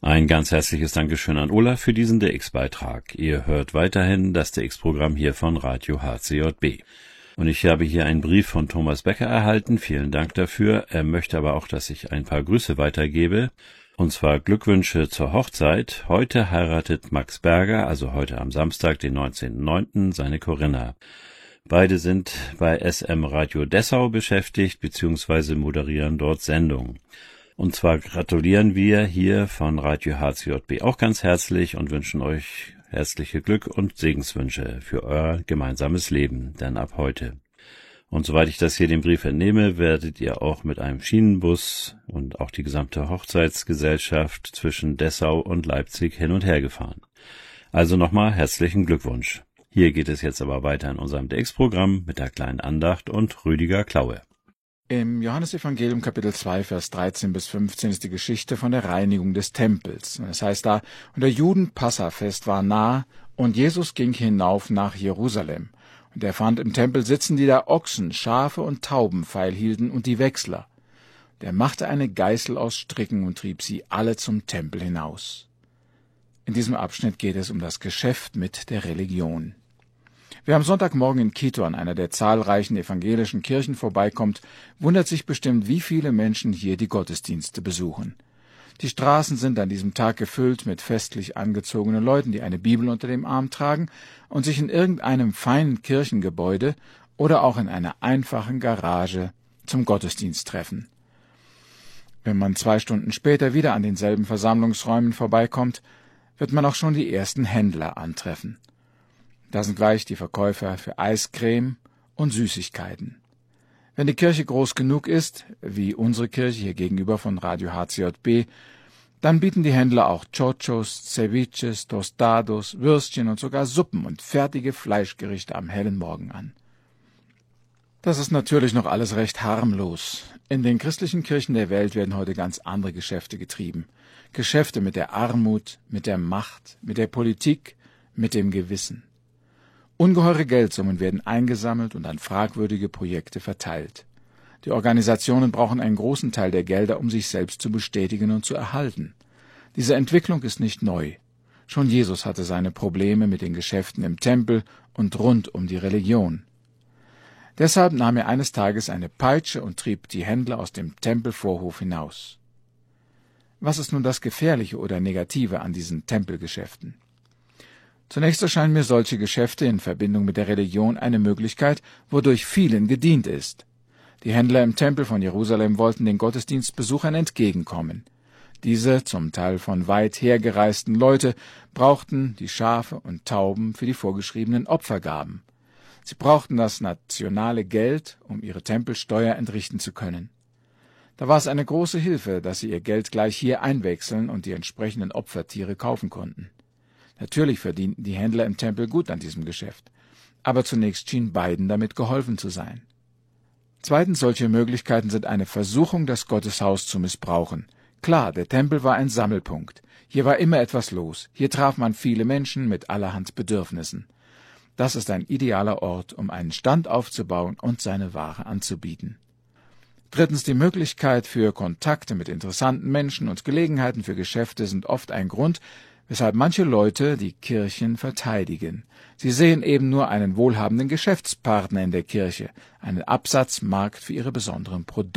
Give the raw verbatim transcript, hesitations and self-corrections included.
Ein ganz herzliches Dankeschön an Olaf für diesen D X-Beitrag. Ihr hört weiterhin das D X-Programm hier von Radio H C J B. Und ich habe hier einen Brief von Thomas Becker erhalten. Vielen Dank dafür. Er möchte aber auch, dass ich ein paar Grüße weitergebe. Und zwar Glückwünsche zur Hochzeit. Heute heiratet Max Berger, also heute am Samstag, den neunzehnten neunten, seine Corinna. Beide sind bei S M Radio Dessau beschäftigt bzw. moderieren dort Sendungen. Und zwar gratulieren wir hier von Radio H C J B auch ganz herzlich und wünschen euch herzliche Glück und Segenswünsche für euer gemeinsames Leben, denn ab heute. Und soweit ich das hier den Brief entnehme, werdet ihr auch mit einem Schienenbus und auch die gesamte Hochzeitsgesellschaft zwischen Dessau und Leipzig hin und her gefahren. Also nochmal herzlichen Glückwunsch. Hier geht es jetzt aber weiter in unserem D X-Programm mit der kleinen Andacht und Rüdiger Klaue. Im Johannesevangelium Kapitel zwei, Vers dreizehn bis fünfzehn ist die Geschichte von der Reinigung des Tempels. Es heißt da, und der Juden-Passafest war nah, und Jesus ging hinauf nach Jerusalem. Und er fand im Tempel sitzen, die da Ochsen, Schafe und Tauben feilhielten und die Wechsler. Und er machte eine Geißel aus Stricken und trieb sie alle zum Tempel hinaus. In diesem Abschnitt geht es um das Geschäft mit der Religion. Wer am Sonntagmorgen in Quito an einer der zahlreichen evangelischen Kirchen vorbeikommt, wundert sich bestimmt, wie viele Menschen hier die Gottesdienste besuchen. Die Straßen sind an diesem Tag gefüllt mit festlich angezogenen Leuten, die eine Bibel unter dem Arm tragen und sich in irgendeinem feinen Kirchengebäude oder auch in einer einfachen Garage zum Gottesdienst treffen. Wenn man zwei Stunden später wieder an denselben Versammlungsräumen vorbeikommt, wird man auch schon die ersten Händler antreffen. Da sind gleich die Verkäufer für Eiscreme und Süßigkeiten. Wenn die Kirche groß genug ist, wie unsere Kirche hier gegenüber von Radio H C J B, dann bieten die Händler auch Chochos, Ceviches, Tostados, Würstchen und sogar Suppen und fertige Fleischgerichte am hellen Morgen an. Das ist natürlich noch alles recht harmlos. In den christlichen Kirchen der Welt werden heute ganz andere Geschäfte getrieben. Geschäfte mit der Armut, mit der Macht, mit der Politik, mit dem Gewissen. Ungeheure Geldsummen werden eingesammelt und an fragwürdige Projekte verteilt. Die Organisationen brauchen einen großen Teil der Gelder, um sich selbst zu bestätigen und zu erhalten. Diese Entwicklung ist nicht neu. Schon Jesus hatte seine Probleme mit den Geschäften im Tempel und rund um die Religion. Deshalb nahm er eines Tages eine Peitsche und trieb die Händler aus dem Tempelvorhof hinaus. Was ist nun das Gefährliche oder Negative an diesen Tempelgeschäften? Zunächst erscheinen mir solche Geschäfte in Verbindung mit der Religion eine Möglichkeit, wodurch vielen gedient ist. Die Händler im Tempel von Jerusalem wollten den Gottesdienstbesuchern entgegenkommen. Diese, zum Teil von weit hergereisten Leute, brauchten die Schafe und Tauben für die vorgeschriebenen Opfergaben. Sie brauchten das nationale Geld, um ihre Tempelsteuer entrichten zu können. Da war es eine große Hilfe, dass sie ihr Geld gleich hier einwechseln und die entsprechenden Opfertiere kaufen konnten. Natürlich verdienten die Händler im Tempel gut an diesem Geschäft, aber zunächst schien beiden damit geholfen zu sein. Zweitens, solche Möglichkeiten sind eine Versuchung, das Gotteshaus zu missbrauchen. Klar, der Tempel war ein Sammelpunkt. Hier war immer etwas los. Hier traf man viele Menschen mit allerhand Bedürfnissen. Das ist ein idealer Ort, um einen Stand aufzubauen und seine Ware anzubieten. Drittens, die Möglichkeit für Kontakte mit interessanten Menschen und Gelegenheiten für Geschäfte sind oft ein Grund, weshalb manche Leute die Kirchen verteidigen. Sie sehen eben nur einen wohlhabenden Geschäftspartner in der Kirche, einen Absatzmarkt für ihre besonderen Produkte.